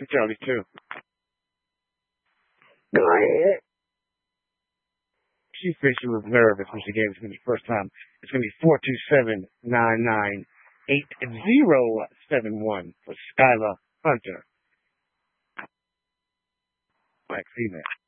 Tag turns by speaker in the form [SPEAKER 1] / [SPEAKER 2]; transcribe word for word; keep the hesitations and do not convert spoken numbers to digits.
[SPEAKER 1] for Charlie, too.
[SPEAKER 2] Go ahead.
[SPEAKER 1] She said she was nervous when she gave it to me the first time. It's going to be four two seven, nine nine eight zero seven one for Skylar Hunter. Black female.